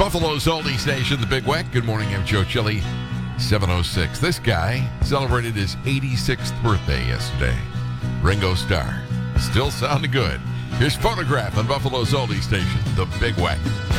Buffalo's oldie station, The Big Weck. Good morning, I'm Joe Chili, 7:06. This guy celebrated his 86th birthday yesterday. Ringo Starr. Still sounding good. Here's Photograph on Buffalo's oldie station, The Big Weck.